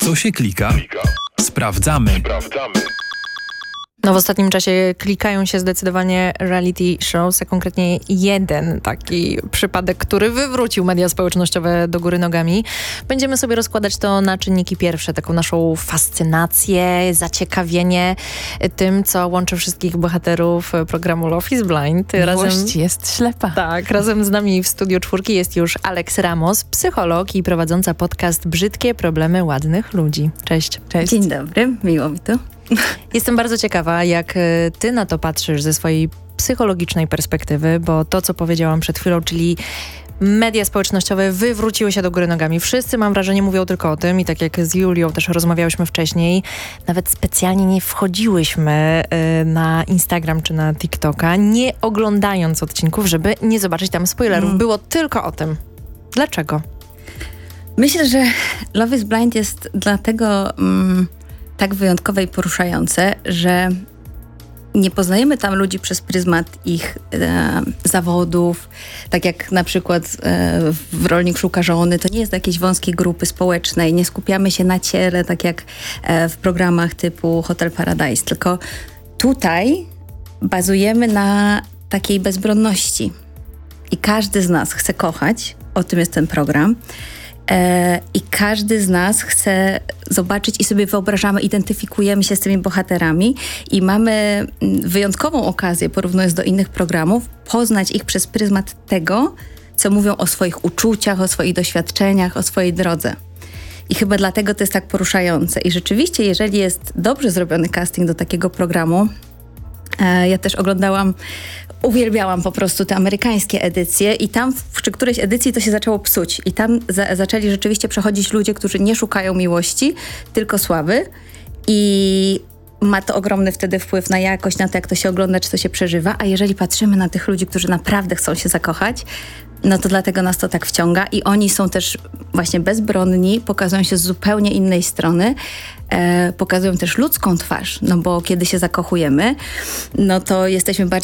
Co się klika? Sprawdzamy. No w ostatnim czasie klikają się zdecydowanie reality shows, a konkretnie jeden taki przypadek, który wywrócił media społecznościowe do góry nogami. Będziemy sobie rozkładać to na czynniki pierwsze, taką naszą fascynację, zaciekawienie tym, co łączy wszystkich bohaterów programu Love is Blind. Miłość jest ślepa. Tak, razem z nami w Studiu Czwórki jest już Alex Ramos, psycholog i prowadząca podcast Brzydkie problemy ładnych ludzi. Cześć. Cześć. Dzień dobry, miło mi tu. Jestem bardzo ciekawa, jak ty na to patrzysz ze swojej psychologicznej perspektywy, bo to, co powiedziałam przed chwilą, czyli media społecznościowe wywróciły się do góry nogami. Wszyscy, mam wrażenie, mówią tylko o tym i tak jak z Julią też rozmawiałyśmy wcześniej, nawet specjalnie nie wchodziłyśmy na Instagram czy na TikToka, nie oglądając odcinków, żeby nie zobaczyć tam spoilerów. Było tylko o tym. Dlaczego? Myślę, że Love is Blind jest dlatego tak wyjątkowe i poruszające, że nie poznajemy tam ludzi przez pryzmat ich zawodów, tak jak na przykład w Rolnik szuka żony, to nie jest jakiejś wąskiej grupy społecznej, nie skupiamy się na ciele, tak jak w programach typu Hotel Paradise, tylko tutaj bazujemy na takiej bezbronności i każdy z nas chce kochać, o tym jest ten program. I każdy z nas chce zobaczyć i sobie wyobrażamy, identyfikujemy się z tymi bohaterami i mamy wyjątkową okazję, porównując do innych programów, poznać ich przez pryzmat tego, co mówią o swoich uczuciach, o swoich doświadczeniach, o swojej drodze. I chyba dlatego to jest tak poruszające. I rzeczywiście, jeżeli jest dobrze zrobiony casting do takiego programu, ja też uwielbiałam po prostu te amerykańskie edycje i tam przy którejś edycji to się zaczęło psuć i tam zaczęli rzeczywiście przechodzić ludzie, którzy nie szukają miłości, tylko sławy i ma to ogromny wtedy wpływ na jakość, na to, jak to się ogląda, czy to się przeżywa, a jeżeli patrzymy na tych ludzi, którzy naprawdę chcą się zakochać, no to dlatego nas to tak wciąga i oni są też właśnie bezbronni, pokazują się z zupełnie innej strony, pokazują też ludzką twarz, no bo kiedy się zakochujemy, no to jesteśmy bardziej